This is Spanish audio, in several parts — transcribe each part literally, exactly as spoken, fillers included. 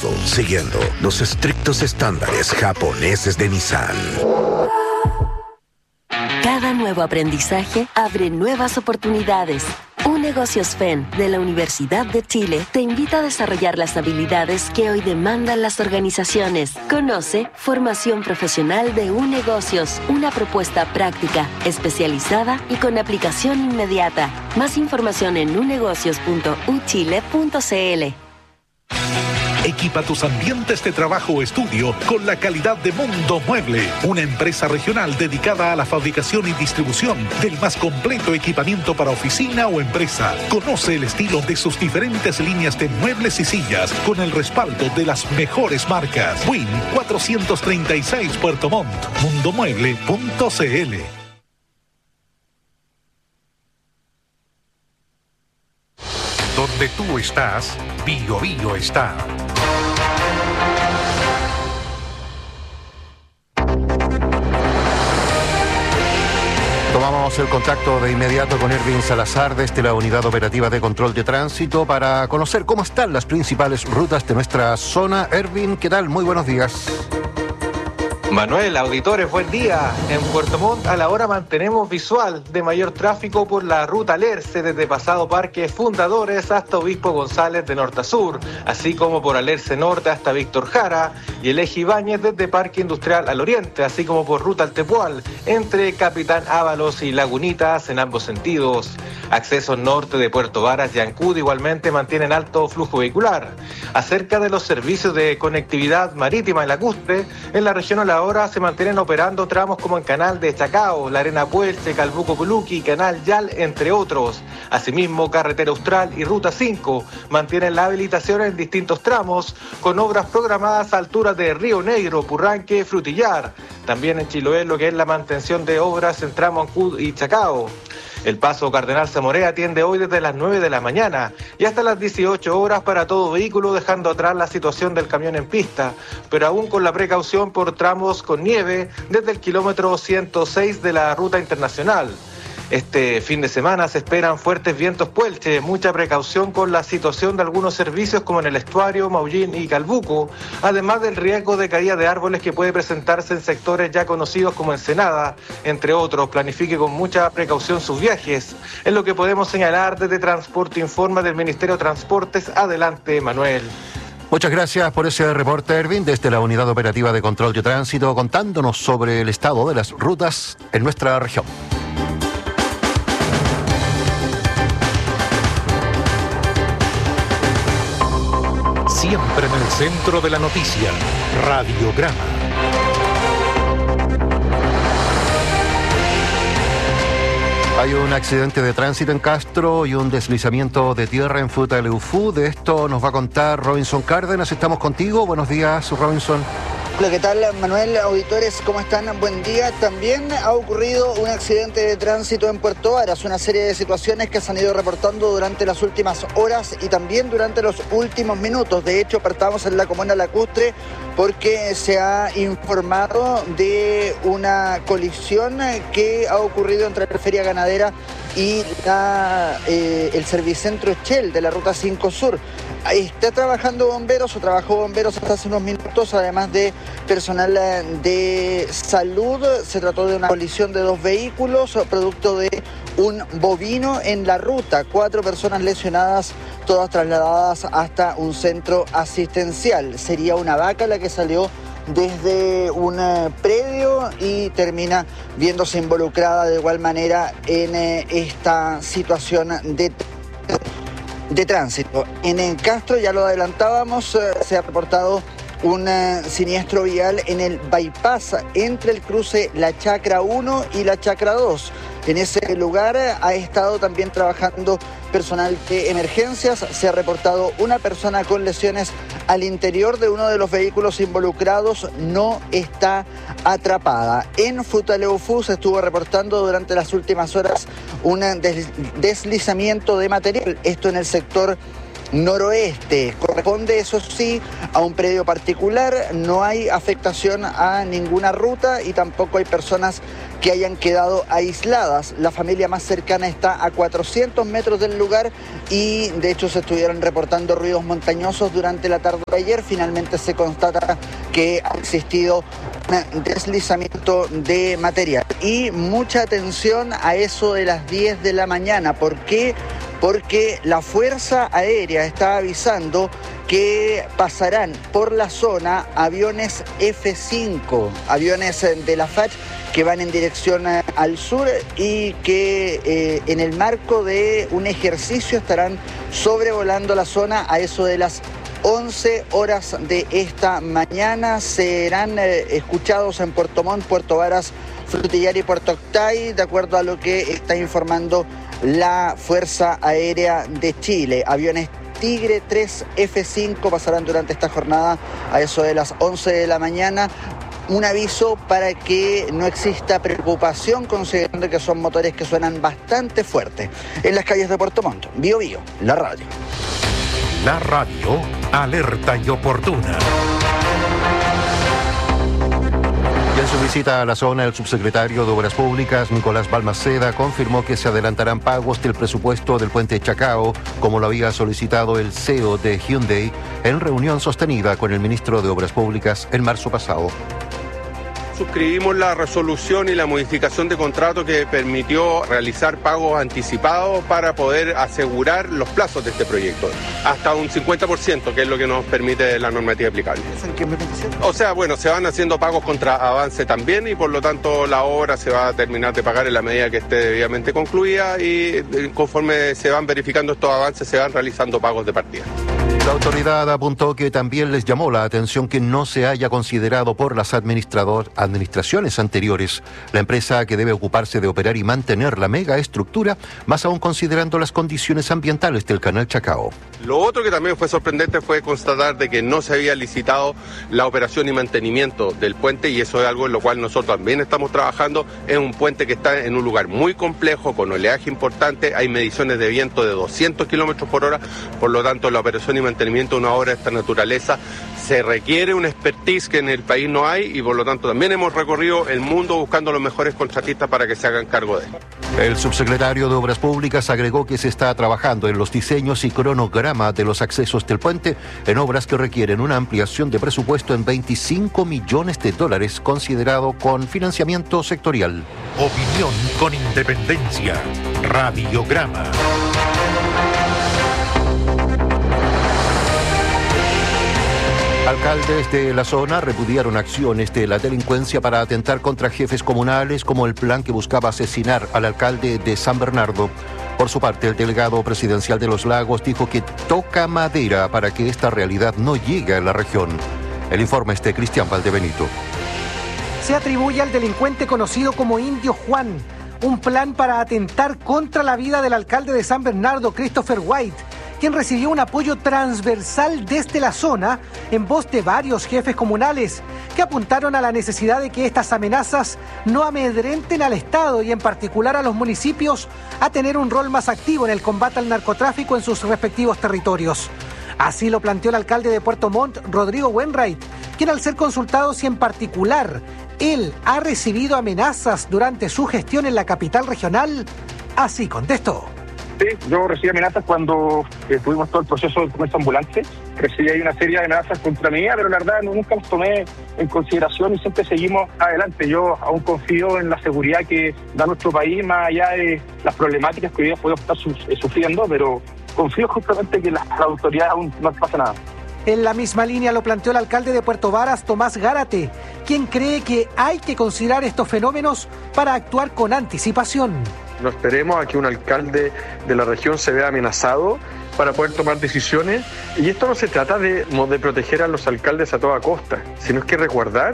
todo siguiendo los estrictos estándares japoneses de Nissan. Cada nuevo aprendizaje abre nuevas oportunidades. UNegocios F E N de la Universidad de Chile te invita a desarrollar las habilidades que hoy demandan las organizaciones. Conoce Formación Profesional de UNegocios, una propuesta práctica, especializada y con aplicación inmediata. Más información en unegocios punto u chile punto c l. Equipa tus ambientes de trabajo o estudio con la calidad de Mundo Mueble, una empresa regional dedicada a la fabricación y distribución del más completo equipamiento para oficina o empresa. Conoce el estilo de sus diferentes líneas de muebles y sillas con el respaldo de las mejores marcas. Win cuatrocientos treinta y seis Puerto Montt, mundo mueble punto c l. Donde tú estás, Bio Bio está. Tomamos el contacto de inmediato con Erwin Salazar desde la Unidad Operativa de Control de Tránsito para conocer cómo están las principales rutas de nuestra zona. Erwin, ¿qué tal? Muy buenos días. Manuel, auditores, buen día. En Puerto Montt a la hora mantenemos visual de mayor tráfico por la ruta Alerce desde Pasado Parque Fundadores hasta Obispo González de norte a sur, así como por Alerce Norte hasta Víctor Jara y el eje Ibáñez desde Parque Industrial al oriente, así como por ruta Altepual entre Capitán Ábalos y Lagunitas en ambos sentidos. Accesos norte de Puerto Varas y Ancud igualmente mantienen alto flujo vehicular. Acerca de los servicios de conectividad marítima y lacustre, en la región a la hora se mantienen operando tramos como en Canal de Chacao, La Arena Puelche, Calbuco Culuqui, Canal Yal, entre otros. Asimismo, Carretera Austral y Ruta cinco mantienen la habilitación en distintos tramos, con obras programadas a alturas de Río Negro, Purranque, Frutillar. También en Chiloé, lo que es la mantención de obras en tramo Ancud y Chacao. El paso Cardenal Zamoré atiende hoy desde las nueve de la mañana y hasta las dieciocho horas para todo vehículo, dejando atrás la situación del camión en pista, pero aún con la precaución por tramos con nieve desde el kilómetro ciento seis de la ruta internacional. Este fin de semana se esperan fuertes vientos puelche, mucha precaución con la situación de algunos servicios como en el estuario, Maullín y Calbuco, además del riesgo de caída de árboles que puede presentarse en sectores ya conocidos como Ensenada, entre otros. Planifique con mucha precaución sus viajes. Es lo que podemos señalar desde Transporte Informa del Ministerio de Transportes. Adelante, Manuel. Muchas gracias por ese reporte, Erwin, desde la Unidad Operativa de Control de Tránsito, contándonos sobre el estado de las rutas en nuestra región. Siempre en el centro de la noticia, Radiograma. Hay un accidente de tránsito en Castro y un deslizamiento de tierra en Futaleufú. De esto nos va a contar Robinson Cárdenas. Estamos contigo. Buenos días, Robinson. Hola, ¿qué tal, Manuel? Auditores, ¿cómo están? Buen día. También ha ocurrido un accidente de tránsito en Puerto Varas, una serie de situaciones que se han ido reportando durante las últimas horas y también durante los últimos minutos. De hecho, partamos en la comuna Lacustre porque se ha informado de una colisión que ha ocurrido entre la Feria Ganadera y la, eh, el Servicentro Shell de la Ruta cinco Sur. Está trabajando bomberos o trabajó bomberos hasta hace unos minutos, además de personal de salud. Se trató de una colisión de dos vehículos, producto de un bovino en la ruta. Cuatro personas lesionadas, todas trasladadas hasta un centro asistencial. Sería una vaca la que salió desde un predio y termina viéndose involucrada de igual manera en esta situación de de tránsito. En el Castro, ya lo adelantábamos, se ha reportado un uh, siniestro vial en el bypass entre el cruce La Chacra uno y La Chacra dos. En ese lugar ha estado también trabajando personal de emergencias. Se ha reportado una persona con lesiones al interior de uno de los vehículos involucrados. No está atrapada. En Futaleufú se estuvo reportando durante las últimas horas un des- deslizamiento de material. Esto en el sector noroeste. Corresponde, eso sí, a un predio particular, no hay afectación a ninguna ruta y tampoco hay personas que hayan quedado aisladas. La familia más cercana está a cuatrocientos metros del lugar y de hecho se estuvieron reportando ruidos montañosos durante la tarde de ayer. Finalmente se constata que ha existido un deslizamiento de material. Y mucha atención a eso de las diez de la mañana. ¿Por qué? Porque la Fuerza Aérea está avisando que pasarán por la zona aviones F cinco, aviones de la F A C que van en dirección al sur y que eh, en el marco de un ejercicio estarán sobrevolando la zona a eso de las once horas de esta mañana. Serán eh, escuchados en Puerto Montt, Puerto Varas, Frutillar y Puerto Octay, de acuerdo a lo que está informando la Fuerza Aérea de Chile. Aviones Tigre tres F cinco pasarán durante esta jornada a eso de las once de la mañana. Un aviso para que no exista preocupación, considerando que son motores que suenan bastante fuerte. En las calles de Puerto Montt, Bio Bio, la radio. La radio, alerta y oportuna. Y en su visita a la zona, el subsecretario de Obras Públicas, Nicolás Balmaceda, confirmó que se adelantarán pagos del presupuesto del puente Chacao, como lo había solicitado el C E O de Hyundai en reunión sostenida con el ministro de Obras Públicas en marzo pasado. Suscribimos la resolución y la modificación de contrato que permitió realizar pagos anticipados para poder asegurar los plazos de este proyecto, hasta un cincuenta por ciento, que es lo que nos permite la normativa aplicable. ¿En qué beneficio? O sea, bueno, se van haciendo pagos contra avance también y por lo tanto la obra se va a terminar de pagar en la medida que esté debidamente concluida y conforme se van verificando estos avances se van realizando pagos de partida. La autoridad apuntó que también les llamó la atención que no se haya considerado por las administrador, administraciones anteriores la empresa que debe ocuparse de operar y mantener la megaestructura, más aún considerando las condiciones ambientales del canal Chacao. Lo otro que también fue sorprendente fue constatar de que no se había licitado la operación y mantenimiento del puente, y eso es algo en lo cual nosotros también estamos trabajando. Es un puente que está en un lugar muy complejo, con oleaje importante, hay mediciones de viento de doscientos kilómetros por hora, por lo tanto la operación y mantenimiento de una obra de esta naturaleza se requiere un expertise que en el país no hay y por lo tanto también hemos recorrido el mundo buscando los mejores contratistas para que se hagan cargo de él. El subsecretario de Obras Públicas agregó que se está trabajando en los diseños y cronograma de los accesos del puente en obras que requieren una ampliación de presupuesto en veinticinco millones de dólares, considerado con financiamiento sectorial. Opinión con independencia. Radiograma. Alcaldes de la zona repudiaron acciones de la delincuencia para atentar contra jefes comunales, como el plan que buscaba asesinar al alcalde de San Bernardo. Por su parte, el delegado presidencial de Los Lagos dijo que toca madera para que esta realidad no llegue a la región. El informe es de Cristian Valdebenito. Se atribuye al delincuente conocido como Indio Juan un plan para atentar contra la vida del alcalde de San Bernardo, Christopher White, quien recibió un apoyo transversal desde la zona en voz de varios jefes comunales que apuntaron a la necesidad de que estas amenazas no amedrenten al Estado y en particular a los municipios a tener un rol más activo en el combate al narcotráfico en sus respectivos territorios. Así lo planteó el alcalde de Puerto Montt, Rodrigo Wainwright, quien al ser consultado si en particular él ha recibido amenazas durante su gestión en la capital regional, así contestó. Sí, yo recibí amenazas cuando eh, tuvimos todo el proceso del comercio ambulante. Recibí ahí una serie de amenazas contra mí, pero la verdad nunca las tomé en consideración y siempre seguimos adelante. Yo aún confío en la seguridad que da nuestro país, más allá de las problemáticas que hoy día podemos estar su, eh, sufriendo, pero confío justamente que la, la autoridad aún no pasa nada. En la misma línea lo planteó el alcalde de Puerto Varas, Tomás Gárate, quien cree que hay que considerar estos fenómenos para actuar con anticipación. No esperemos a que un alcalde de la región se vea amenazado para poder tomar decisiones. Y esto no se trata de, de proteger a los alcaldes a toda costa, sino es que resguardar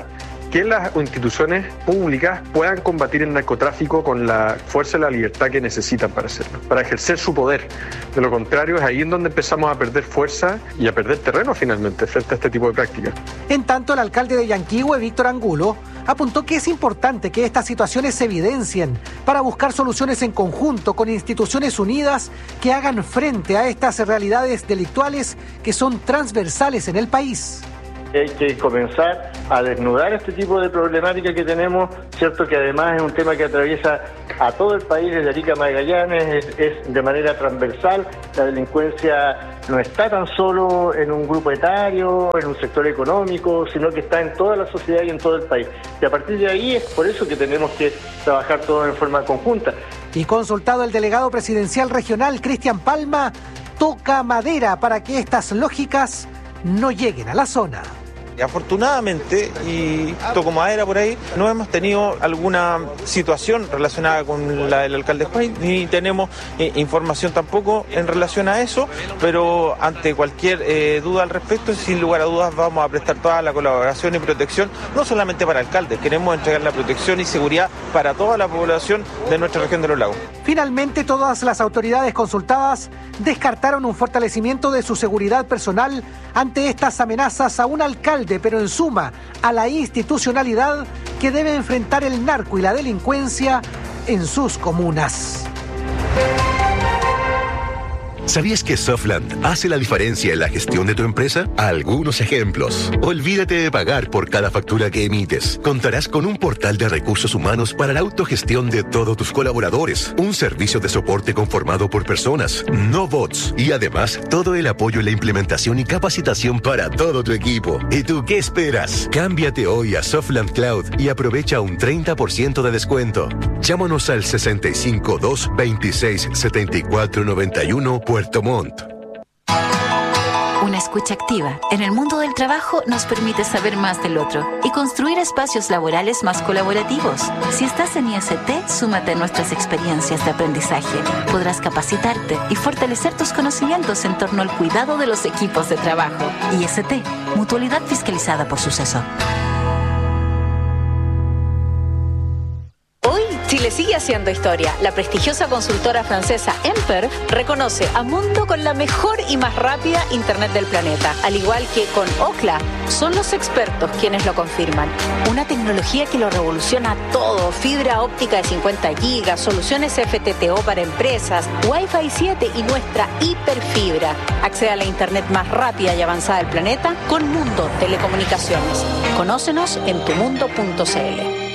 que las instituciones públicas puedan combatir el narcotráfico con la fuerza y la libertad que necesitan para hacerlo, para ejercer su poder. De lo contrario, es ahí en donde empezamos a perder fuerza y a perder terreno finalmente frente a este tipo de prácticas. En tanto, el alcalde de Yanquihue, Víctor Angulo, apuntó que es importante que estas situaciones se evidencien para buscar soluciones en conjunto con instituciones unidas que hagan frente a estas realidades delictuales que son transversales en el país. Hay que comenzar a desnudar este tipo de problemática que tenemos, cierto que además es un tema que atraviesa a todo el país, desde Arica a Magallanes, es, es de manera transversal. La delincuencia no está tan solo en un grupo etario, en un sector económico, sino que está en toda la sociedad y en todo el país. Y a partir de ahí es por eso que tenemos que trabajar todos en forma conjunta. Y consultado el delegado presidencial regional, Cristian Palma, toca madera para que estas lógicas no lleguen a la zona. Afortunadamente, y toco madera por ahí, no hemos tenido alguna situación relacionada con la del alcalde Juan, ni tenemos eh, información tampoco en relación a eso, pero ante cualquier eh, duda al respecto, sin lugar a dudas vamos a prestar toda la colaboración y protección, no solamente para alcaldes, queremos entregar la protección y seguridad para toda la población de nuestra región de los lagos. Finalmente, todas las autoridades consultadas descartaron un fortalecimiento de su seguridad personal ante estas amenazas a un alcalde, pero en suma a la institucionalidad que debe enfrentar el narco y la delincuencia en sus comunas. ¿Sabías que Softland hace la diferencia en la gestión de tu empresa? Algunos ejemplos. Olvídate de pagar por cada factura que emites. Contarás con un portal de recursos humanos para la autogestión de todos tus colaboradores. Un servicio de soporte conformado por personas, no bots. Y además, todo el apoyo en la implementación y capacitación para todo tu equipo. ¿Y tú qué esperas? Cámbiate hoy a Softland Cloud y aprovecha un treinta por ciento de descuento. Llámanos al sesenta y cinco, dos, veintiséis, setenta y cuatro, noventa y uno Puerto Montt. Una escucha activa en el mundo del trabajo nos permite saber más del otro y construir espacios laborales más colaborativos. Si estás en I S T, súmate a nuestras experiencias de aprendizaje. Podrás capacitarte y fortalecer tus conocimientos en torno al cuidado de los equipos de trabajo. I S T, mutualidad fiscalizada por Suceso. Chile sigue haciendo historia. La prestigiosa consultora francesa Emper reconoce a Mundo con la mejor y más rápida Internet del planeta. Al igual que con Ookla, son los expertos quienes lo confirman. Una tecnología que lo revoluciona todo. Fibra óptica de cincuenta gigas, soluciones F T T O para empresas, Wi-Fi siete y nuestra hiperfibra. Accede a la Internet más rápida y avanzada del planeta con Mundo Telecomunicaciones. Conócenos en tu mundo punto c l.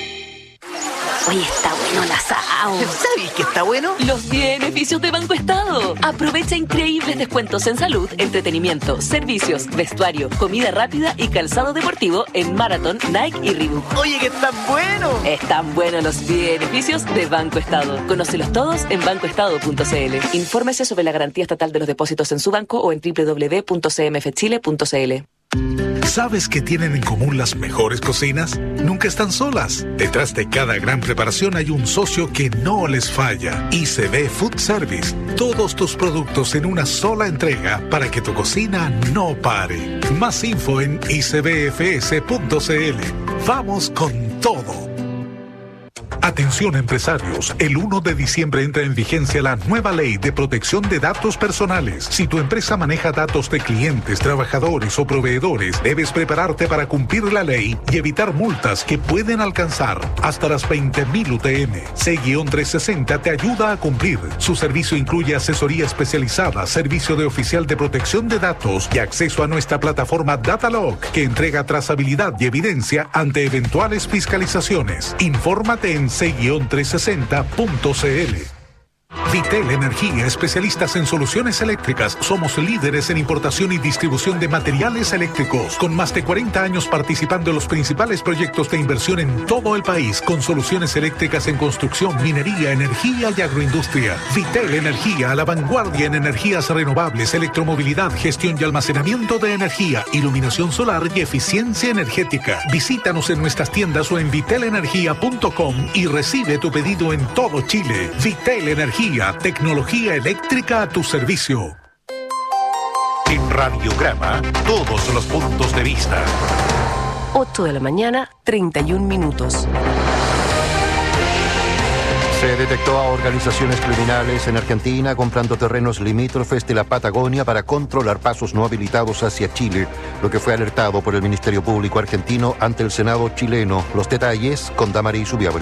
Oye, está bueno el asado. ¿Sabes qué está bueno? Los beneficios de Banco Estado. Aprovecha increíbles descuentos en salud, entretenimiento, servicios, vestuario, comida rápida y calzado deportivo en Marathon, Nike y Reebok. Oye, que están buenos. Están buenos los beneficios de Banco Estado. Conócelos todos en banco estado punto c l. Infórmese sobre la garantía estatal de los depósitos en su banco o en doble u doble u doble u punto c m f chile punto c l. ¿Sabes qué tienen en común las mejores cocinas? Nunca están solas. Detrás de cada gran preparación hay un socio que no les falla. I C B Food Service. Todos tus productos en una sola entrega para que tu cocina no pare. Más info en i c b f s punto c l. Vamos con todo. Atención empresarios, el uno de diciembre entra en vigencia la nueva ley de protección de datos personales. Si tu empresa maneja datos de clientes, trabajadores o proveedores, debes prepararte para cumplir la ley y evitar multas que pueden alcanzar hasta las veinte mil U T M. C trescientos sesenta te ayuda a cumplir. Su servicio incluye asesoría especializada, servicio de oficial de protección de datos y acceso a nuestra plataforma Datalog, que entrega trazabilidad y evidencia ante eventuales fiscalizaciones. Infórmate en c trescientos sesenta punto c l. Vitel Energía, especialistas en soluciones eléctricas. Somos líderes en importación y distribución de materiales eléctricos, con más de cuarenta años participando en los principales proyectos de inversión en todo el país, con soluciones eléctricas en construcción, minería, energía y agroindustria. Vitel Energía, a la vanguardia en energías renovables, electromovilidad, gestión y almacenamiento de energía, iluminación solar y eficiencia energética. Visítanos en nuestras tiendas o en vitel energía punto com y recibe tu pedido en todo Chile. Vitel Energía, tecnología eléctrica a tu servicio. En Radiograma, todos los puntos de vista. ocho de la mañana, treinta y un minutos. Se detectó a organizaciones criminales en Argentina comprando terrenos limítrofes de la Patagonia para controlar pasos no habilitados hacia Chile, lo que fue alertado por el Ministerio Público argentino ante el Senado chileno. Los detalles con Damaris Ubiabre.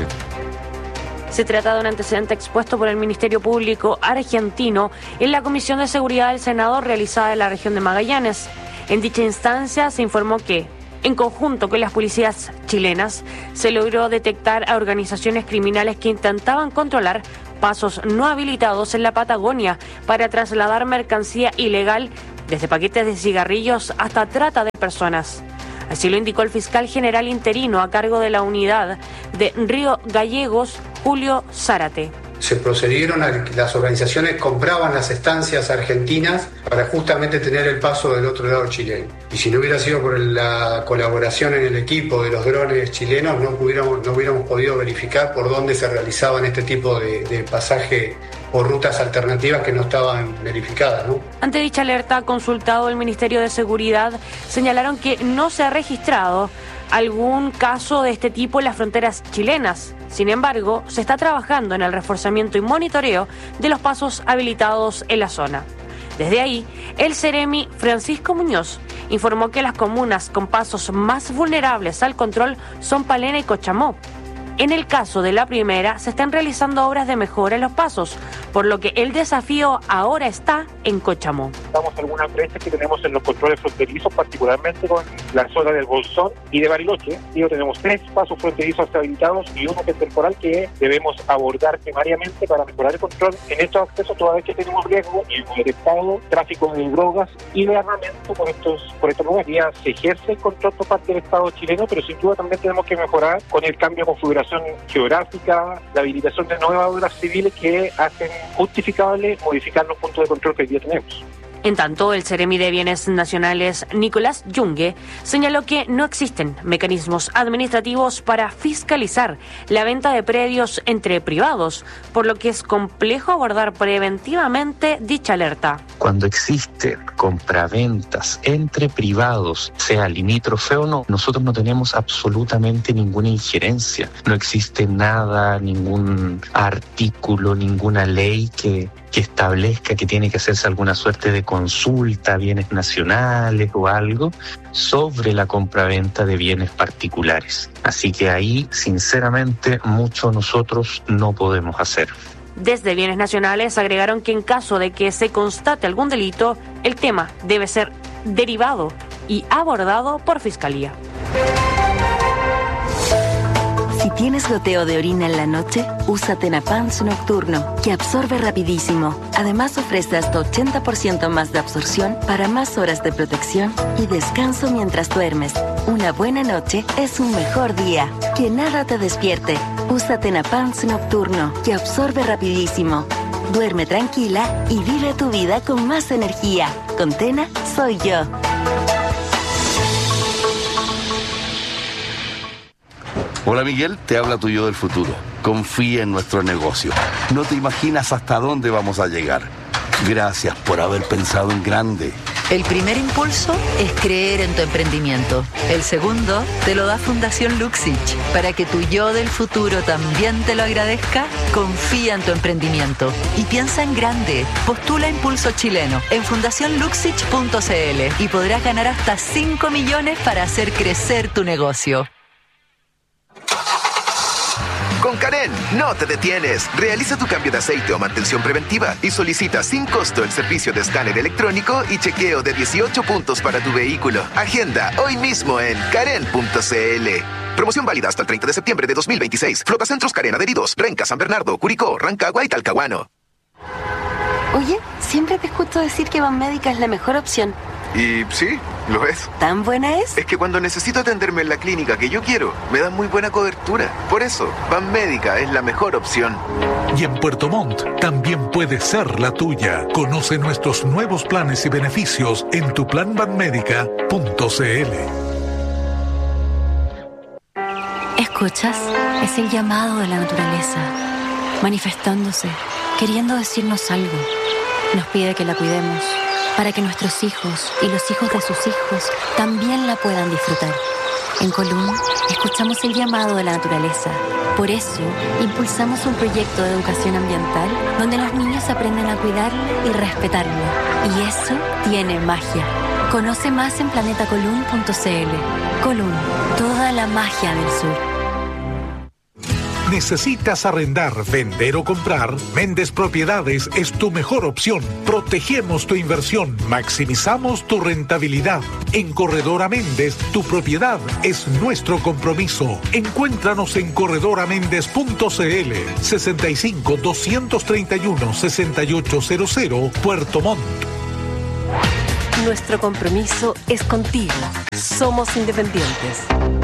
Se trata de un antecedente expuesto por el Ministerio Público argentino en la Comisión de Seguridad del Senado realizada en la región de Magallanes. En dicha instancia se informó que, en conjunto con las policías chilenas, se logró detectar a organizaciones criminales que intentaban controlar pasos no habilitados en la Patagonia para trasladar mercancía ilegal, desde paquetes de cigarrillos hasta trata de personas. Así lo indicó el fiscal general interino a cargo de la unidad de Río Gallegos, Julio Zárate. Se procedieron a que las organizaciones compraban las estancias argentinas para justamente tener el paso del otro lado chileno. Y si no hubiera sido por la colaboración en el equipo de los drones chilenos, no hubiéramos, no hubiéramos podido verificar por dónde se realizaban este tipo de, de pasaje o rutas alternativas que no estaban verificadas, ¿no? Ante dicha alerta, consultado el Ministerio de Seguridad, señalaron que no se ha registrado algún caso de este tipo en las fronteras chilenas. Sin embargo, se está trabajando en el reforzamiento y monitoreo de los pasos habilitados en la zona. Desde ahí, el Ceremi Francisco Muñoz informó que las comunas con pasos más vulnerables al control son Palena y Cochamó. En el caso de la primera, se están realizando obras de mejora en los pasos, por lo que el desafío ahora está en Cochamó. Estamos en algunas brechas que tenemos en los controles fronterizos, particularmente con la zona del Bolsón y de Bariloche. Y tenemos tres pasos fronterizos habilitados y uno que es temporal que debemos abordar primariamente para mejorar el control en estos accesos, toda vez que tenemos riesgo y hemos detectado tráfico de drogas y de armamento por estos, por estos lugares. Ya se ejerce el control por parte del Estado chileno, pero sin duda también tenemos que mejorar con el cambio de configuración geográfica, la habilitación de nuevas obras civiles que hacen justificable modificar los puntos de control que hoy día tenemos. En tanto, el Ceremi de Bienes Nacionales, Nicolás Yungue, señaló que no existen mecanismos administrativos para fiscalizar la venta de predios entre privados, por lo que es complejo abordar preventivamente dicha alerta. Cuando existen compraventas entre privados, sea limítrofe o no, nosotros no tenemos absolutamente ninguna injerencia. No existe nada, ningún artículo, ninguna ley que, que establezca que tiene que hacerse alguna suerte de consulta a bienes nacionales o algo sobre la compraventa de bienes particulares. Así que ahí, sinceramente, mucho nosotros no podemos hacer. Desde Bienes Nacionales agregaron que en caso de que se constate algún delito, el tema debe ser derivado y abordado por Fiscalía. Si tienes goteo de orina en la noche, usa Tenapans Nocturno, que absorbe rapidísimo. Además ofrece hasta ochenta por ciento más de absorción para más horas de protección y descanso mientras duermes. Una buena noche es un mejor día. Que nada te despierte. Usa Tenapans Nocturno, que absorbe rapidísimo. Duerme tranquila y vive tu vida con más energía. Con Tena, soy yo. Hola Miguel, te habla tu yo del futuro. Confía en nuestro negocio. No te imaginas hasta dónde vamos a llegar. Gracias por haber pensado en grande. El primer impulso es creer en tu emprendimiento. El segundo te lo da Fundación Luxich. Para que tu yo del futuro también te lo agradezca, confía en tu emprendimiento. Y piensa en grande. Postula Impulso Chileno en fundación luxich punto c l y podrás ganar hasta cinco millones para hacer crecer tu negocio. Con Karen, no te detienes. Realiza tu cambio de aceite o mantención preventiva y solicita sin costo el servicio de escáner electrónico y chequeo de dieciocho puntos para tu vehículo. Agenda hoy mismo en karen punto c l. Promoción válida hasta el treinta de septiembre de dos mil veintiséis. Flotacentros Karen adheridos. Renca, San Bernardo, Curicó, Rancagua y Talcahuano. Oye, siempre te escucho decir que Banmédica es la mejor opción. Y sí, lo es. ¿Tan buena es? Es que cuando necesito atenderme en la clínica que yo quiero, me dan muy buena cobertura. Por eso, Banmédica es la mejor opción. Y en Puerto Montt también puede ser la tuya. Conoce nuestros nuevos planes y beneficios en tu plan banmédica punto c l. ¿Escuchas? Es el llamado de la naturaleza, manifestándose, queriendo decirnos algo. Nos pide que la cuidemos, para que nuestros hijos y los hijos de sus hijos también la puedan disfrutar. En Colum, escuchamos el llamado de la naturaleza. Por eso, impulsamos un proyecto de educación ambiental donde los niños aprenden a cuidarlo y respetarlo. Y eso tiene magia. Conoce más en planeta colum punto c l. Colum, toda la magia del sur. ¿Necesitas arrendar, vender o comprar? Méndez Propiedades es tu mejor opción. Protegemos tu inversión, maximizamos tu rentabilidad. En Corredora Méndez, tu propiedad es nuestro compromiso. Encuéntranos en corredora méndez punto c l, sesenta y cinco, doscientos treinta y uno, sesenta y ocho cero cero, Puerto Montt. Nuestro compromiso es contigo. Somos independientes.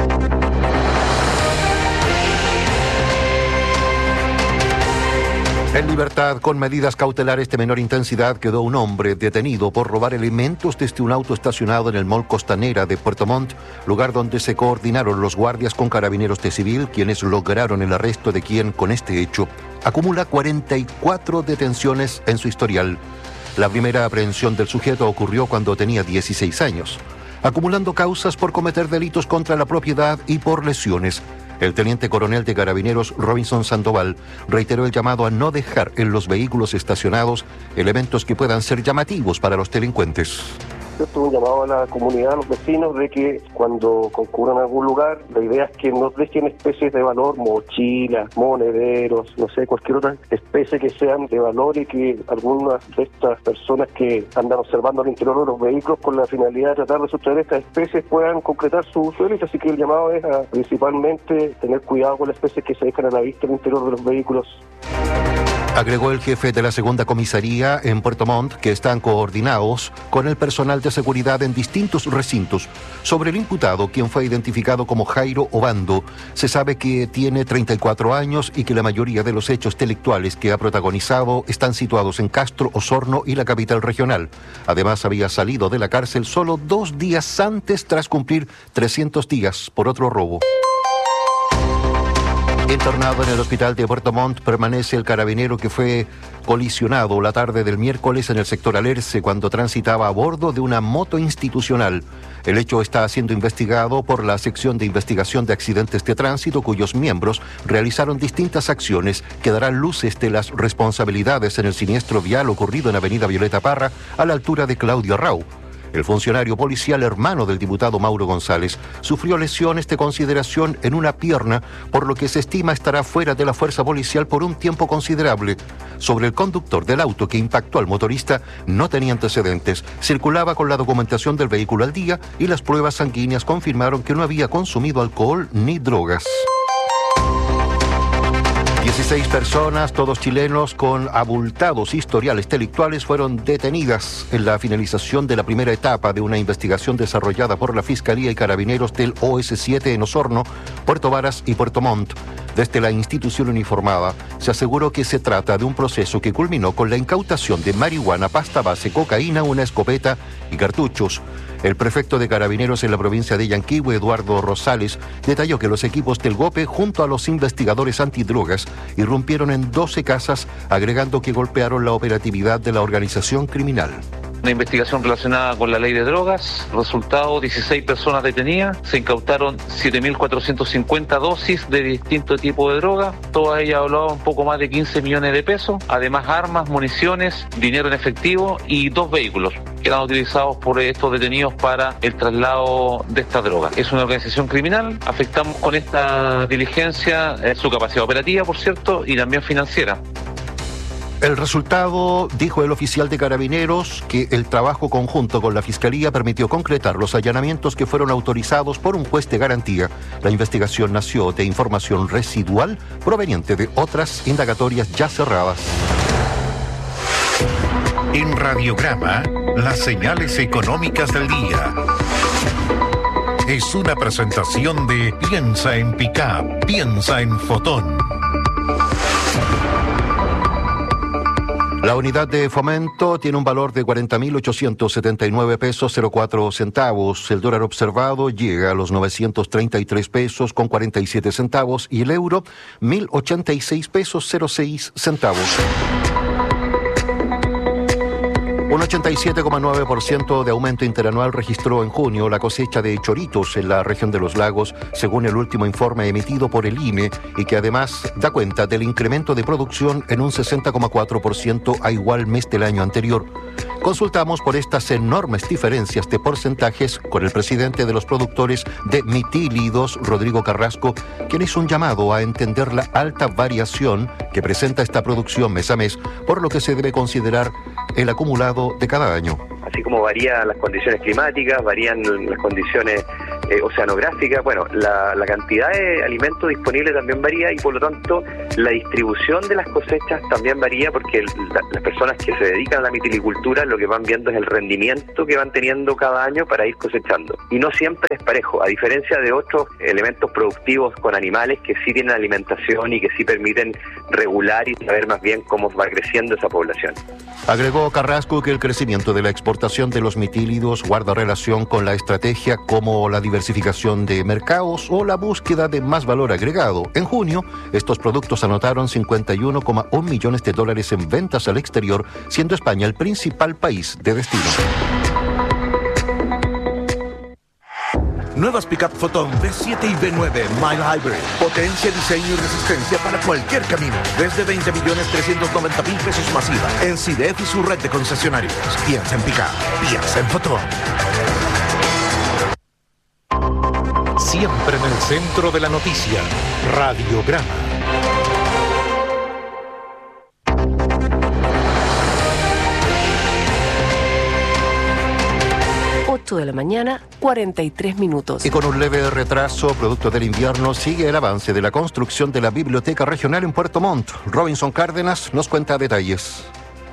En libertad, con medidas cautelares de menor intensidad, quedó un hombre detenido por robar elementos desde un auto estacionado en el Mall Costanera de Puerto Montt, lugar donde se coordinaron los guardias con carabineros de civil, quienes lograron el arresto de quien, con este hecho, acumula cuarenta y cuatro detenciones en su historial. La primera aprehensión del sujeto ocurrió cuando tenía dieciséis años, acumulando causas por cometer delitos contra la propiedad y por lesiones. El teniente coronel de Carabineros, Robinson Sandoval, reiteró el llamado a no dejar en los vehículos estacionados elementos que puedan ser llamativos para los delincuentes. Un llamado a la comunidad, a los vecinos, de que cuando concurran a algún lugar, la idea es que no dejen especies de valor, mochilas, monederos, no sé, cualquier otra especie que sean de valor, y que algunas de estas personas que andan observando al interior de los vehículos con la finalidad de tratar de sustraer estas especies puedan concretar su delito. Así que el llamado es a principalmente tener cuidado con las especies que se dejan a la vista al interior de los vehículos. Agregó el jefe de la segunda comisaría en Puerto Montt que están coordinados con el personal de seguridad en distintos recintos. Sobre el imputado, quien fue identificado como Jairo Obando, se sabe que tiene treinta y cuatro años y que la mayoría de los hechos delictuales que ha protagonizado están situados en Castro, Osorno y la capital regional. Además, había salido de la cárcel solo dos días antes tras cumplir trescientos días por otro robo. Internado en el hospital de Puerto Montt permanece el carabinero que fue colisionado la tarde del miércoles en el sector Alerce cuando transitaba a bordo de una moto institucional. El hecho está siendo investigado por la sección de investigación de accidentes de tránsito, cuyos miembros realizaron distintas acciones que darán luces de las responsabilidades en el siniestro vial ocurrido en Avenida Violeta Parra a la altura de Claudio Arrau. El funcionario policial, hermano del diputado Mauro González, sufrió lesiones de consideración en una pierna, por lo que se estima estará fuera de la fuerza policial por un tiempo considerable. Sobre el conductor del auto que impactó al motorista, no tenía antecedentes, circulaba con la documentación del vehículo al día y las pruebas sanguíneas confirmaron que no había consumido alcohol ni drogas. dieciséis personas, todos chilenos con abultados historiales delictuales, fueron detenidas en la finalización de la primera etapa de una investigación desarrollada por la Fiscalía y Carabineros del O S siete en Osorno, Puerto Varas y Puerto Montt. Desde la institución uniformada se aseguró que se trata de un proceso que culminó con la incautación de marihuana, pasta base, cocaína, una escopeta y cartuchos. El prefecto de Carabineros en la provincia de Yanquihue, Eduardo Rosales, detalló que los equipos del GOPE, junto a los investigadores antidrogas, irrumpieron en doce casas, agregando que golpearon la operatividad de la organización criminal. Una investigación relacionada con la ley de drogas, resultado dieciséis personas detenidas, se incautaron siete mil cuatrocientos cincuenta dosis de distintos tipos de droga, todas ellas hablaban un poco más de quince millones de pesos, además armas, municiones, dinero en efectivo y dos vehículos que eran utilizados por estos detenidos para el traslado de esta droga. Es una organización criminal, afectamos con esta diligencia eh, su capacidad operativa, por cierto, y también financiera. El resultado, dijo el oficial de Carabineros, que el trabajo conjunto con la Fiscalía permitió concretar los allanamientos que fueron autorizados por un juez de garantía. La investigación nació de información residual proveniente de otras indagatorias ya cerradas. En Radiograma, las señales económicas del día. Es una presentación de Piensa en Pickup, piensa en Fotón. La unidad de fomento tiene un valor de cuarenta mil ochocientos setenta y nueve pesos cero cuatro centavos. El dólar observado llega a los novecientos treinta y tres pesos con cuarenta y siete centavos y el euro mil ochenta y seis pesos cero seis centavos. Un ochenta y siete coma nueve por ciento de aumento interanual registró en junio la cosecha de choritos en la región de los lagos, según el último informe emitido por el I N E, y que además da cuenta del incremento de producción en un sesenta coma cuatro por ciento a igual mes del año anterior. Consultamos por estas enormes diferencias de porcentajes con el presidente de los productores de mitílidos, Rodrigo Carrasco, quien hizo un llamado a entender la alta variación que presenta esta producción mes a mes, por lo que se debe considerar el acumulado de cada año. Así como varían las condiciones climáticas, varían las condiciones eh, oceanográficas, bueno, la, la cantidad de alimento disponible también varía y por lo tanto la distribución de las cosechas también varía porque la, las personas que se dedican a la mitilicultura lo que van viendo es el rendimiento que van teniendo cada año para ir cosechando. Y no siempre es parejo, a diferencia de otros elementos productivos con animales que sí tienen alimentación y que sí permiten regular y saber más bien cómo va creciendo esa población. Agregó Carrasco que el crecimiento de la exportación de los mitílidos guarda relación con la estrategia como la diversificación de mercados o la búsqueda de más valor agregado. En junio, estos productos anotaron cincuenta y uno coma uno millones de dólares en ventas al exterior, siendo España el principal país de destino. Nuevas Pickup Photon V siete y V nueve Mild Hybrid. Potencia, diseño y resistencia para cualquier camino. Desde veinte millones trescientos noventa mil pesos masiva. En C I D E F y su red de concesionarios. Piensa en Pickup. Piensa en Photon. Siempre en el centro de la noticia. Radiograma. ocho de la mañana, cuarenta y tres minutos. Y con un leve retraso, producto del invierno, sigue el avance de la construcción de la Biblioteca Regional en Puerto Montt. Robinson Cárdenas nos cuenta detalles.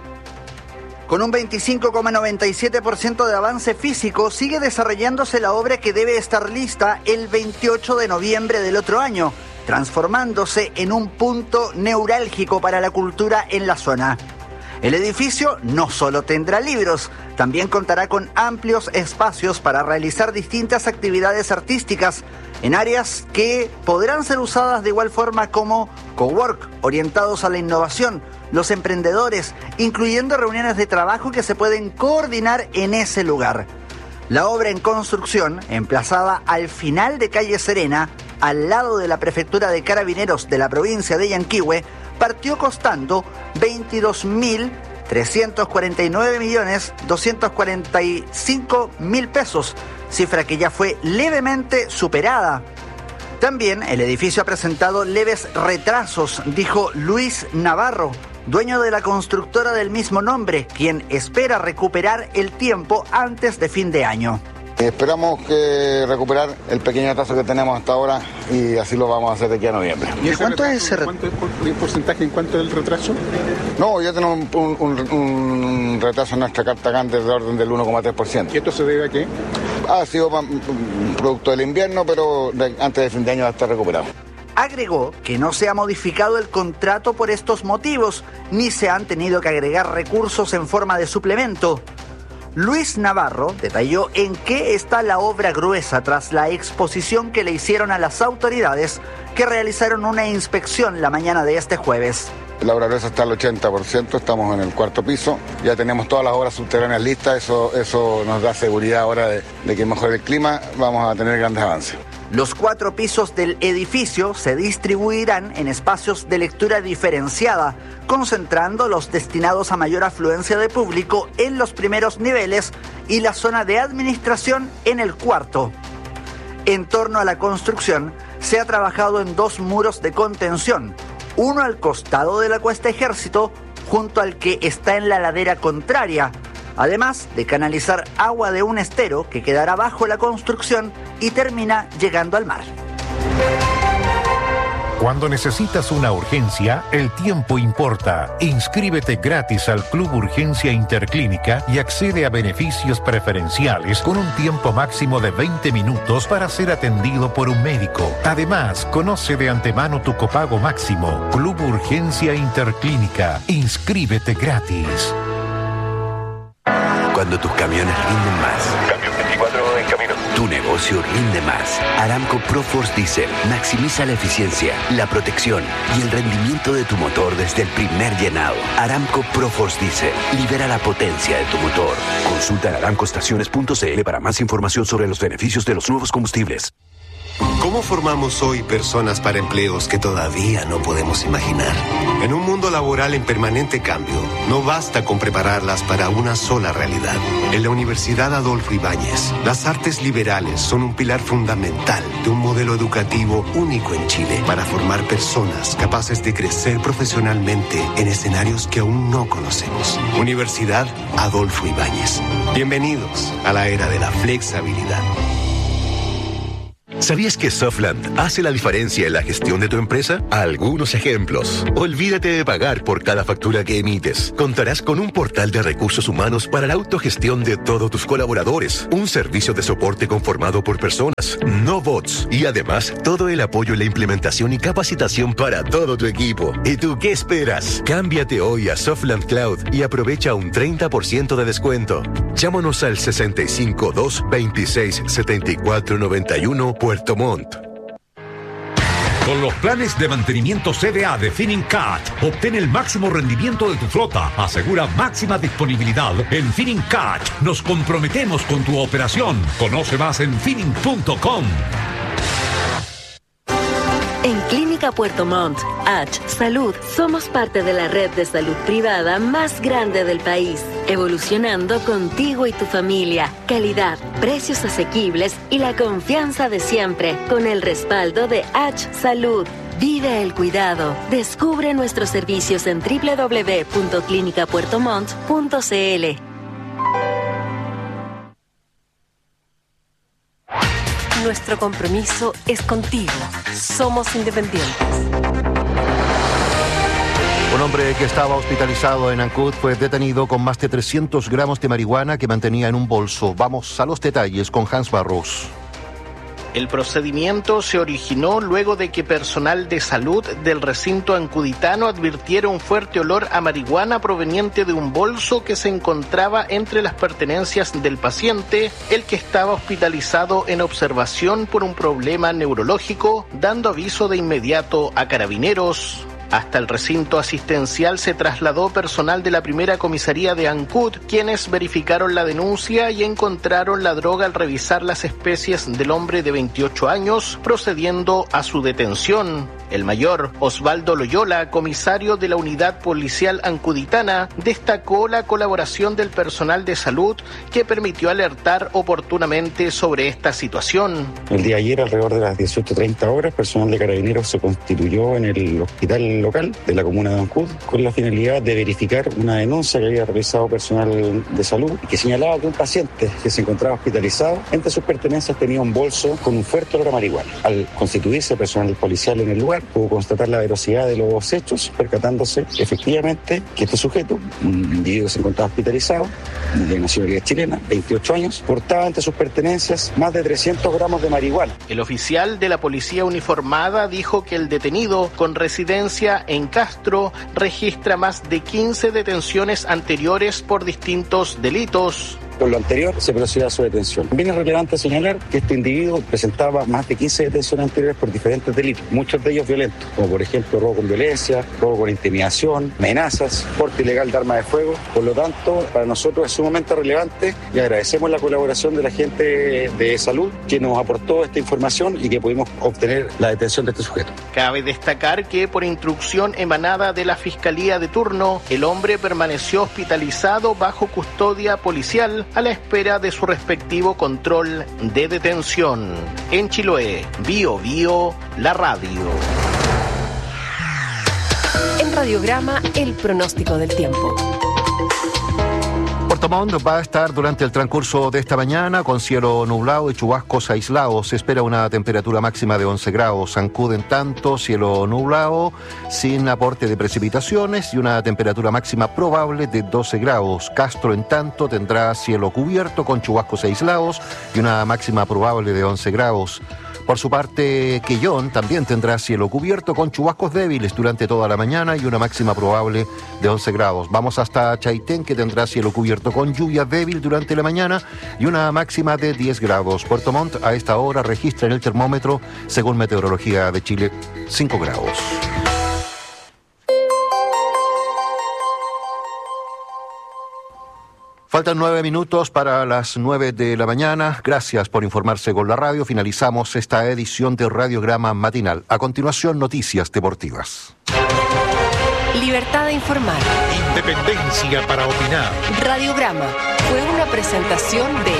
Con un veinticinco coma noventa y siete por ciento de avance físico, sigue desarrollándose la obra que debe estar lista el veintiocho de noviembre del otro año, transformándose en un punto neurálgico para la cultura en la zona. El edificio no solo tendrá libros, también contará con amplios espacios para realizar distintas actividades artísticas en áreas que podrán ser usadas de igual forma como cowork, orientados a la innovación, los emprendedores, incluyendo reuniones de trabajo que se pueden coordinar en ese lugar. La obra en construcción, emplazada al final de Calle Serena, al lado de la Prefectura de Carabineros de la provincia de Yanquihue, partió costando veintidós mil trescientos cuarenta y nueve millones doscientos cuarenta y cinco mil pesos, cifra que ya fue levemente superada. También el edificio ha presentado leves retrasos, dijo Luis Navarro, dueño de la constructora del mismo nombre, quien espera recuperar el tiempo antes de fin de año. Esperamos que recuperar el pequeño atraso que tenemos hasta ahora y así lo vamos a hacer de aquí a noviembre. ¿Y cuánto es ese retraso? ¿El porcentaje en cuánto es el retraso? No, ya tenemos un, un, un retraso en nuestra carta grande de orden del uno coma tres por ciento. ¿Y esto se debe a qué? Ha sido un producto del invierno, pero de, antes de fin de año va a estar recuperado. Agregó que no se ha modificado el contrato por estos motivos, ni se han tenido que agregar recursos en forma de suplemento. Luis Navarro detalló en qué está la obra gruesa tras la exposición que le hicieron a las autoridades que realizaron una inspección la mañana de este jueves. La obra gruesa está al ochenta por ciento, estamos en el cuarto piso, ya tenemos todas las obras subterráneas listas, eso, eso nos da seguridad ahora de, de que mejore el clima, vamos a tener grandes avances. Los cuatro pisos del edificio se distribuirán en espacios de lectura diferenciada, concentrando los destinados a mayor afluencia de público en los primeros niveles y la zona de administración en el cuarto. En torno a la construcción, se ha trabajado en dos muros de contención, uno al costado de la Cuesta Ejército, junto al que está en la ladera contraria, además de canalizar agua de un estero que quedará bajo la construcción y termina llegando al mar. Cuando necesitas una urgencia, el tiempo importa. Inscríbete gratis al Club Urgencia Interclínica y accede a beneficios preferenciales con un tiempo máximo de veinte minutos para ser atendido por un médico. Además, conoce de antemano tu copago máximo. Club Urgencia Interclínica. Inscríbete gratis. Cuando tus camiones rinden más. Cambio veinticuatro en camino. Tu negocio rinde más. Aramco ProForce Diesel maximiza la eficiencia, la protección y el rendimiento de tu motor desde el primer llenado. Aramco ProForce Diesel libera la potencia de tu motor. Consulta en aramco estaciones punto c l para más información sobre los beneficios de los nuevos combustibles. ¿Cómo formamos hoy personas para empleos que todavía no podemos imaginar? En un mundo laboral en permanente cambio, no basta con prepararlas para una sola realidad. En la Universidad Adolfo Ibáñez, las artes liberales son un pilar fundamental de un modelo educativo único en Chile para formar personas capaces de crecer profesionalmente en escenarios que aún no conocemos. Universidad Adolfo Ibáñez. Bienvenidos a la era de la flexibilidad. ¿Sabías que Softland hace la diferencia en la gestión de tu empresa? Algunos ejemplos. Olvídate de pagar por cada factura que emites. Contarás con un portal de recursos humanos para la autogestión de todos tus colaboradores. Un servicio de soporte conformado por personas, no bots. Y además, todo el apoyo en la implementación y capacitación para todo tu equipo. ¿Y tú qué esperas? Cámbiate hoy a Softland Cloud y aprovecha un treinta por ciento de descuento. Llámanos al sesenta y cinco, dos, veintiséis, setenta y cuatro, noventa y uno Puerto Montt. Con los planes de mantenimiento C D A de Finincat, obtén el máximo rendimiento de tu flota. Asegura máxima disponibilidad. En Finincat nos comprometemos con tu operación. Conoce más en finning punto com. En Clínica Puerto Montt, H Salud, somos parte de la red de salud privada más grande del país, evolucionando contigo y tu familia. Calidad, precios asequibles y la confianza de siempre, con el respaldo de H Salud. Vive el cuidado. Descubre nuestros servicios en doble u doble u doble u punto clínica puerto montt punto c l. Nuestro compromiso es contigo. Somos independientes. Un hombre que estaba hospitalizado en Ancud fue detenido con más de trescientos gramos de marihuana que mantenía en un bolso. Vamos a los detalles con Hans Barros. El procedimiento se originó luego de que personal de salud del recinto ancuditano advirtiera un fuerte olor a marihuana proveniente de un bolso que se encontraba entre las pertenencias del paciente, el que estaba hospitalizado en observación por un problema neurológico, dando aviso de inmediato a carabineros. Hasta el recinto asistencial se trasladó personal de la primera comisaría de Ancud, quienes verificaron la denuncia y encontraron la droga al revisar las especies del hombre de veintiocho años, procediendo a su detención. El mayor Osvaldo Loyola, comisario de la unidad policial ancuditana, destacó la colaboración del personal de salud que permitió alertar oportunamente sobre esta situación. El día de ayer, alrededor de las dieciocho treinta horas, personal de carabineros se constituyó en el hospital local de la comuna de Ancud con la finalidad de verificar una denuncia que había realizado personal de salud y que señalaba que un paciente que se encontraba hospitalizado, entre sus pertenencias tenía un bolso con un fuerte olor a marihuana. Al constituirse personal policial en el lugar, pudo constatar la veracidad de los hechos, percatándose efectivamente que este sujeto, un individuo que se encontraba hospitalizado, de nacionalidad chilena, veintiocho años, portaba entre sus pertenencias más de trescientos gramos de marihuana. El oficial de la policía uniformada dijo que el detenido, con residencia en Castro, registra más de quince detenciones anteriores por distintos delitos. Por lo anterior, se procedió a su detención. También es relevante señalar que este individuo presentaba más de quince detenciones anteriores por diferentes delitos, muchos de ellos violentos, como por ejemplo robo con violencia, robo con intimidación, amenazas, porte ilegal de arma de fuego. Por lo tanto, para nosotros es sumamente relevante y agradecemos la colaboración de la gente de salud que nos aportó esta información y que pudimos obtener la detención de este sujeto. Cabe destacar que por instrucción emanada de la Fiscalía de turno, el hombre permaneció hospitalizado bajo custodia policial a la espera de su respectivo control de detención. En Chiloé, Bio Bio, la radio. En Radiograma, el pronóstico del tiempo. Puerto Montt va a estar durante el transcurso de esta mañana con cielo nublado y chubascos aislados. Se espera una temperatura máxima de once grados. Ancud, en tanto, cielo nublado, sin aporte de precipitaciones y una temperatura máxima probable de doce grados. Castro, en tanto, tendrá cielo cubierto con chubascos aislados y una máxima probable de once grados. Por su parte, Quellón también tendrá cielo cubierto con chubascos débiles durante toda la mañana y una máxima probable de once grados. Vamos hasta Chaitén, que tendrá cielo cubierto abierto con lluvia débil durante la mañana y una máxima de diez grados. Puerto Montt a esta hora registra en el termómetro, según Meteorología de Chile, cinco grados. Faltan nueve minutos para las nueve de la mañana. Gracias por informarse con la radio. Finalizamos esta edición de Radiograma Matinal. A continuación, noticias deportivas. Libertad de informar. Independencia para opinar. Radiograma fue una presentación de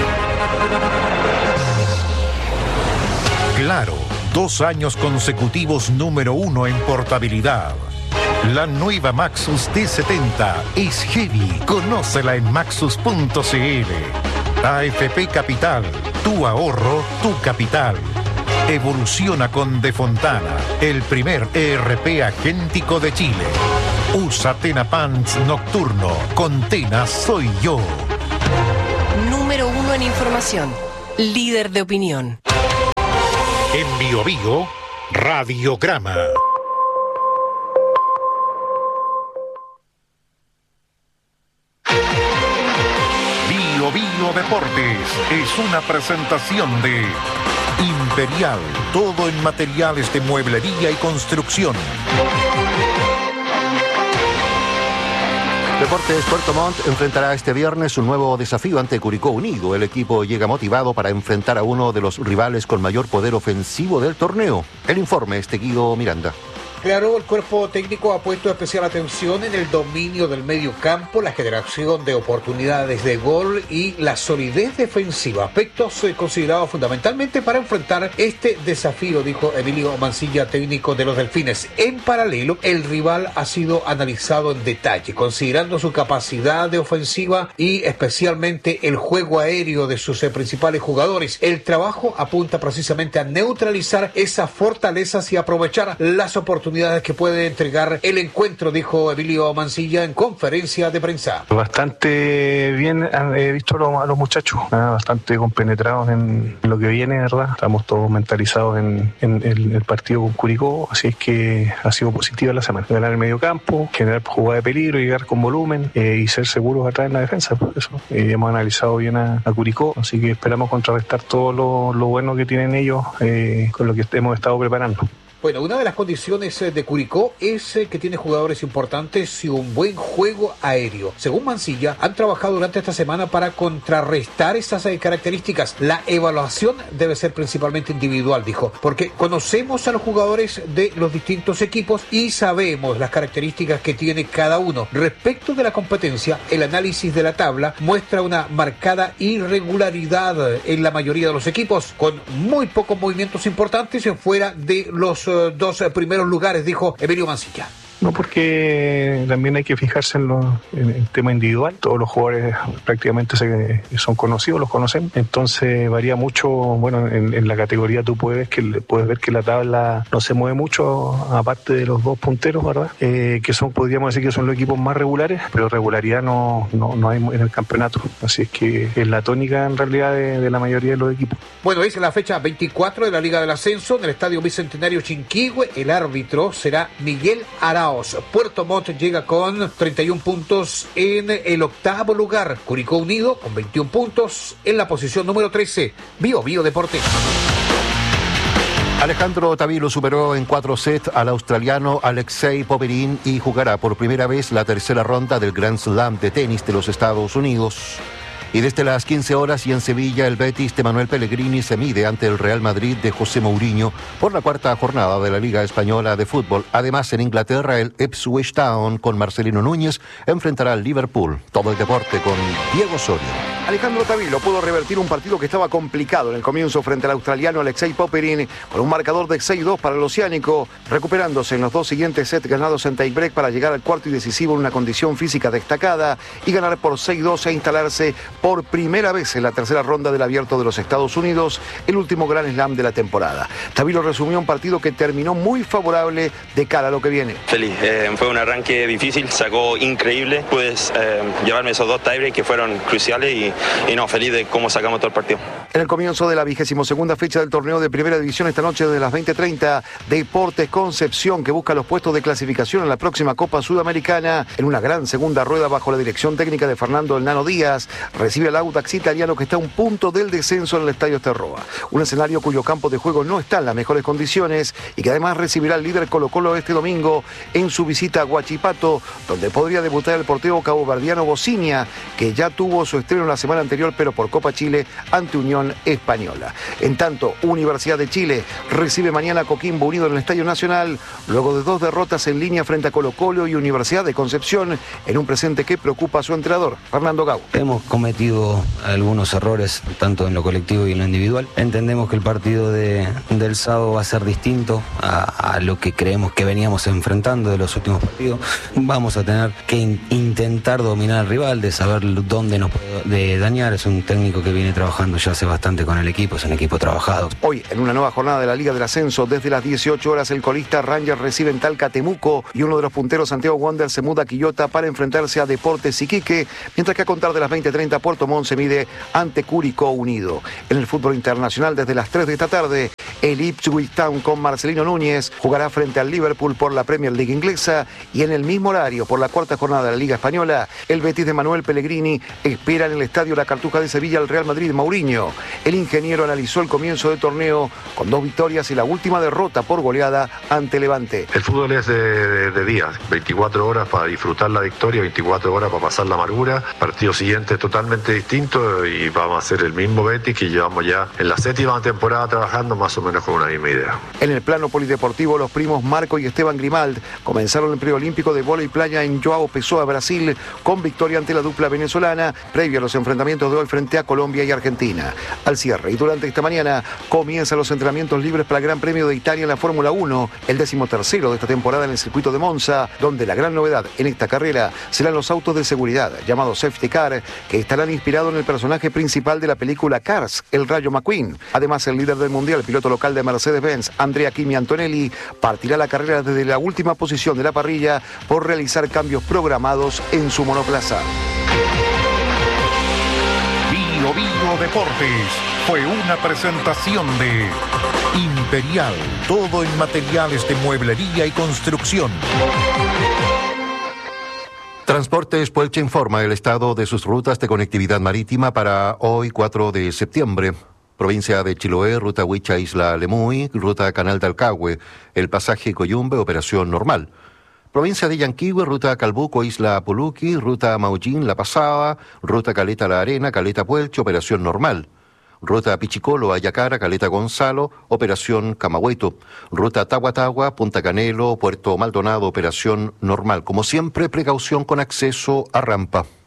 Claro, dos años consecutivos número uno en portabilidad. La nueva Maxus T setenta es heavy. Conócela en maxus punto c l. A F P Capital, tu ahorro, tu capital. Evoluciona con De Fontana, el primer E R P agéntico de Chile. Usa Tena Pants Nocturno. Con Tena soy yo. Número uno en información. Líder de opinión. En Bio Bio, Radiograma. Bio Bio Deportes es una presentación de Imperial, todo en materiales de mueblería y construcción. Deportes Puerto Montt enfrentará este viernes un nuevo desafío ante Curicó Unido. El equipo llega motivado para enfrentar a uno de los rivales con mayor poder ofensivo del torneo. El informe es de Guido Miranda. Claro, el cuerpo técnico ha puesto especial atención en el dominio del medio campo, la generación de oportunidades de gol y la solidez defensiva, aspectos eh, considerados fundamentalmente para enfrentar este desafío, dijo Emilio Mancilla, técnico de los Delfines. En paralelo, el rival ha sido analizado en detalle, considerando su capacidad de ofensiva y especialmente el juego aéreo de sus eh, principales jugadores. El trabajo apunta precisamente a neutralizar esas fortalezas y aprovechar las oportunidades que puede entregar el encuentro, dijo Emilio Mancilla en conferencia de prensa. Bastante bien he visto a los muchachos, ¿eh? Bastante compenetrados en lo que viene, ¿verdad? Estamos todos mentalizados en, en, en el partido con Curicó, así es que ha sido positiva la semana. Ganar el medio campo, generar jugada de peligro, llegar con volumen eh, y ser seguros atrás en la defensa, por eso. Eh, hemos analizado bien a, a Curicó, así que esperamos contrarrestar todo lo, lo bueno que tienen ellos eh, con lo que hemos estado preparando. Bueno, una de las condiciones de Curicó es que tiene jugadores importantes y un buen juego aéreo. Según Mancilla, han trabajado durante esta semana para contrarrestar esas características. La evaluación debe ser principalmente individual, dijo, porque conocemos a los jugadores de los distintos equipos y sabemos las características que tiene cada uno. Respecto de la competencia, el análisis de la tabla muestra una marcada irregularidad en la mayoría de los equipos, con muy pocos movimientos importantes fuera de los dos primeros lugares, dijo Emilio Mancilla. No, porque también hay que fijarse en, lo, en el tema individual. Todos los jugadores prácticamente se, son conocidos, los conocen. Entonces varía mucho. Bueno, en, en la categoría tú puedes, que, puedes ver que la tabla no se mueve mucho, aparte de los dos punteros, ¿verdad? Eh, que son, podríamos decir que son los equipos más regulares, pero regularidad no, no, no hay en el campeonato. Así es que es la tónica en realidad de, de la mayoría de los equipos. Bueno, es la fecha veinticuatro de la Liga del Ascenso en el Estadio Bicentenario Chinquihue. El árbitro será Miguel Arao. Puerto Montt llega con treinta y un puntos en el octavo lugar. Curicó Unido con veintiún puntos en la posición número trece. Bio Bio Deportes. Alejandro Tavilo superó en cuatro sets al australiano Alexei Popyrin y jugará por primera vez la tercera ronda del Grand Slam de tenis de los Estados Unidos. Y desde las quince horas y en Sevilla, el Betis de Manuel Pellegrini se mide ante el Real Madrid de José Mourinho por la cuarta jornada de la Liga Española de Fútbol. Además, en Inglaterra, el Ipswich Town con Marcelino Núñez enfrentará al Liverpool. Todo el deporte con Diego Osorio. Alejandro Tavilo pudo revertir un partido que estaba complicado en el comienzo frente al australiano Alexei Popyrin con un marcador de seis dos para el oceánico, recuperándose en los dos siguientes sets ganados en tiebreak para llegar al cuarto y decisivo en una condición física destacada y ganar por seis dos e instalarse por primera vez en la tercera ronda del Abierto de los Estados Unidos, el último Grand Slam de la temporada. Tavilo resumió un partido que terminó muy favorable de cara a lo que viene. Feliz, eh, fue un arranque difícil, sacó increíble, pude eh, llevarme esos dos tiebreaks que fueron cruciales y, y no, feliz de cómo sacamos todo el partido. En el comienzo de la vigésimo segunda fecha del torneo de Primera División esta noche desde las veinte treinta, Deportes Concepción, que busca los puestos de clasificación en la próxima Copa Sudamericana, en una gran segunda rueda bajo la dirección técnica de Fernando El Nano Díaz, recibe al Audax italiano que está a un punto del descenso en el Estadio Esterroa. Un escenario cuyo campo de juego no está en las mejores condiciones y que además recibirá al líder Colo Colo este domingo en su visita a Huachipato, donde podría debutar el portero caboverdiano Bocinia, que ya tuvo su estreno la semana anterior, pero por Copa Chile ante Unión Española. En tanto, Universidad de Chile recibe mañana a Coquimbo Unido en el Estadio Nacional, luego de dos derrotas en línea frente a Colo Colo y Universidad de Concepción, en un presente que preocupa a su entrenador, Fernando Gago. Hemos cometido algunos errores, tanto en lo colectivo y en lo individual. Entendemos que el partido de, del sábado va a ser distinto a, a lo que creemos que veníamos enfrentando de los últimos partidos. Vamos a tener que in, intentar dominar al rival, de saber dónde nos puede de dañar. Es un técnico que viene trabajando ya hace bastante con el equipo, es un equipo trabajado. Hoy, en una nueva jornada de la Liga del Ascenso, desde las dieciocho horas, el colista Rangers recibe en Talca Temuco y uno de los punteros, Santiago Wanderers, se muda a Quillota para enfrentarse a Deportes Iquique, mientras que a contar de las veinte treinta, Puerto Montt se mide ante Curicó Unido. En el fútbol internacional, desde las tres de esta tarde, el Ipswich Town con Marcelino Núñez jugará frente al Liverpool por la Premier League inglesa, y en el mismo horario, por la cuarta jornada de la Liga Española, el Betis de Manuel Pellegrini espera en el Estadio La Cartuja de Sevilla al Real Madrid de Mourinho. El ingeniero analizó el comienzo del torneo con dos victorias y la última derrota por goleada ante Levante. El fútbol es de, de, de días, veinticuatro horas para disfrutar la victoria, veinticuatro horas para pasar la amargura. Partido siguiente totalmente distinto y vamos a hacer el mismo Betis que llevamos ya en la séptima temporada trabajando más o menos con una misma idea. En el plano polideportivo, los primos Marco y Esteban Grimald comenzaron el preolímpico de vóley playa en João Pessoa, Brasil, con victoria ante la dupla venezolana, previo a los enfrentamientos de hoy frente a Colombia y Argentina. Al cierre y durante esta mañana comienzan los entrenamientos libres para el Gran Premio de Italia en la Fórmula uno, el decimotercero de esta temporada en el circuito de Monza, donde la gran novedad en esta carrera serán los autos de seguridad, llamados Safety Car, que estarán inspirados en el personaje principal de la película Cars, el Rayo McQueen. Además, el líder del mundial, el piloto local de Mercedes-Benz, Andrea Kimi Antonelli, partirá la carrera desde la última posición de la parrilla por realizar cambios programados en su monoplaza. Bio Bio Deportes fue una presentación de Imperial, todo en materiales de mueblería y construcción. Transportes Puelche informa el estado de sus rutas de conectividad marítima para hoy cuatro de septiembre. Provincia de Chiloé, ruta Huicha Isla Lemuy, ruta Canal de Alcagüe, el pasaje Coyumbe, operación normal. Provincia de Yanquihue, ruta Calbuco, Isla Puluqui, ruta Maullín, La Pasada, ruta Caleta La Arena, Caleta Puelche, operación normal. Ruta Pichicolo, Ayacara, Caleta Gonzalo, operación Camagüeto. Ruta Tahuatahua, Punta Canelo, Puerto Maldonado, operación normal. Como siempre, precaución con acceso a rampa.